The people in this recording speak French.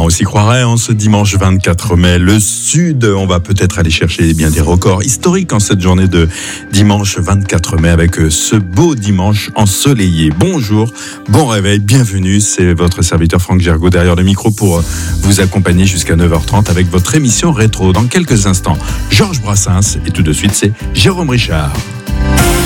on s'y croirait en ce dimanche 24 mai. Le Sud, on va peut-être aller chercher bien des records historiques en cette journée de dimanche 24 mai avec ce beau dimanche ensoleillé. Bonjour, bon réveil, bienvenue. C'est votre serviteur Franck Gergaud derrière le micro pour vous accompagner jusqu'à 9h30 avec votre émission rétro. Dans quelques instants, Georges Brassens et tout de suite, c'est Jérôme Richard.